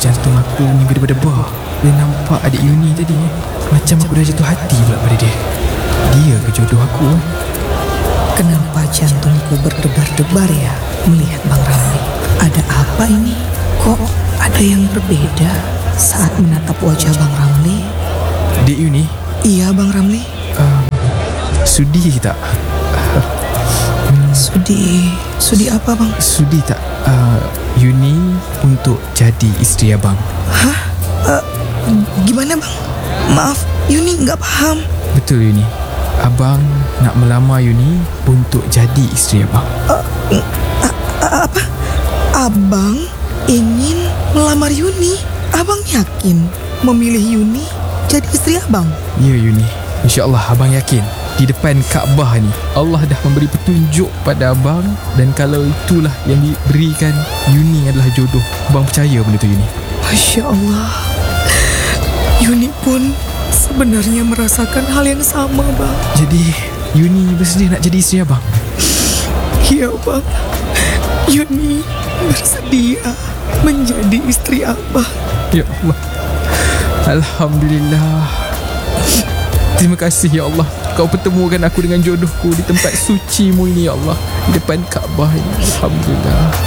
jantung aku ni berdebar-debar bila nampak adik Yuni tadi. Macam aku dah jatuh hati pula pada dia. Dia ke jodoh aku? Kenapa jantungku berdebar-debar ya melihat Bang Ramli? Ada apa ini? Kok ada yang berbeda saat menatap wajah Bang Ramli? Dek Yuni? Iya Bang Ramli. Sudi tak? Sudi apa bang? Sudi tak Yuni untuk jadi isteri abang? Hah? Gimana bang? Maaf, Yuni nggak paham. Betul Yuni. Abang nak melamar Yuni untuk jadi isteri abang. Apa? Abang ingin melamar Yuni? Abang yakin memilih Yuni jadi isteri abang? Ya Yuni, InsyaAllah abang yakin di depan Kaabah ni Allah dah memberi petunjuk pada abang, dan kalau itulah yang diberikan, Yuni adalah jodoh. Abang percaya benda tu Yuni? Masya Allah, Yuni pun sebenarnya merasakan hal yang sama bang. Jadi Yuni bersedia nak jadi isteri abang? Iya bang, Yuni bersedia menjadi istri abang. Ya Allah, Alhamdulillah. Terima kasih ya Allah, Kau pertemukan aku dengan jodohku di tempat suci-Mu ini ya Allah, di depan Kaabah ini. Alhamdulillah.